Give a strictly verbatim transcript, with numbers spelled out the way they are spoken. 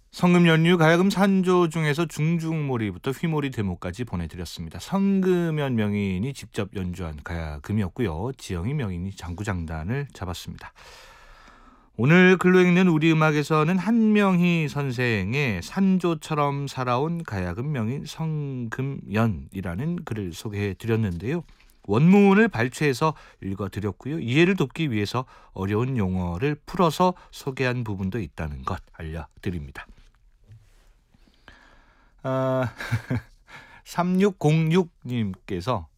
성금 연유 가야금 산조 중에서 중중몰이부터 휘몰이 대목까지 보내드렸습니다. 성금연 명인이 직접 연주한 가야금이었고요. 지영이 명인이 장구장단을 잡았습니다. 오늘 글로 읽는 우리 음악에서는 한명희 선생의 산조처럼 살아온 가야금 명인 성금연이라는 글을 소개해드렸는데요. 원문을 발췌해서 읽어드렸고요. 이해를 돕기 위해서 어려운 용어를 풀어서 소개한 부분도 있다는 것 알려드립니다. 아, 삼육공육 님께서